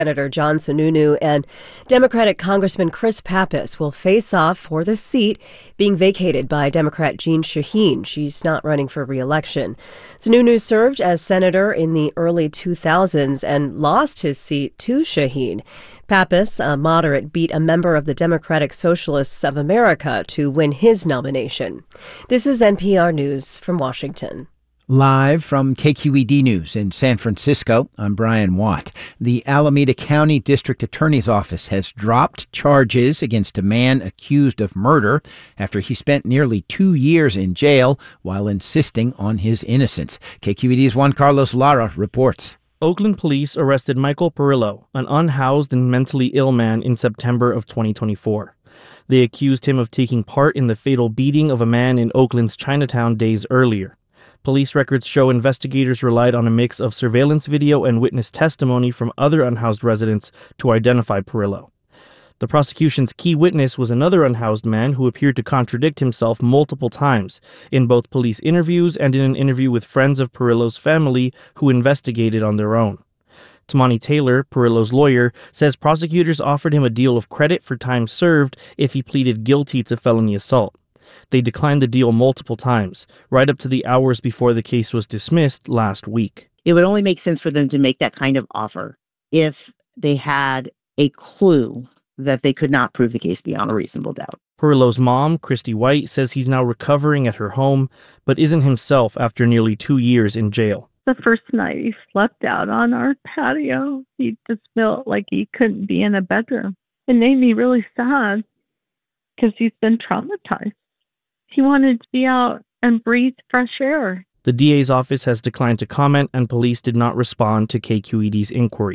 Senator John Sununu and Democratic Congressman Chris Pappas will face off for the seat being vacated by Democrat Jeanne Shaheen. She's not running for re-election. Sununu served as senator in the early 2000s and lost his seat to Shaheen. Pappas, a moderate, beat a member of the Democratic Socialists of America to win his nomination. This is NPR News from Washington. Live from KQED News in San Francisco, I'm Brian Watt. The Alameda County District Attorney's Office has dropped charges against a man accused of murder after he spent nearly 2 years in jail while insisting on his innocence. KQED's Juan Carlos Lara reports. Oakland police arrested Michael Perillo, an unhoused and mentally ill man, in September of 2024. They accused him of taking part in the fatal beating of a man in Oakland's Chinatown days earlier. Police records show investigators relied on a mix of surveillance video and witness testimony from other unhoused residents to identify Perillo. The prosecution's key witness was another unhoused man who appeared to contradict himself multiple times in both police interviews and in an interview with friends of Perillo's family who investigated on their own. Tamani Taylor, Perillo's lawyer, says prosecutors offered him a deal of credit for time served if he pleaded guilty to felony assault. They declined the deal multiple times, right up to the hours before the case was dismissed last week. It would only make sense for them to make that kind of offer if they had a clue that they could not prove the case beyond a reasonable doubt. Perillo's mom, Christy White, says he's now recovering at her home, but isn't himself after nearly 2 years in jail. The first night he slept out on our patio. He just felt like he couldn't be in a bedroom. It made me really sad because he's been traumatized. He wanted to be out and breathe fresh air. The DA's office has declined to comment, and police did not respond to KQED's inquiry.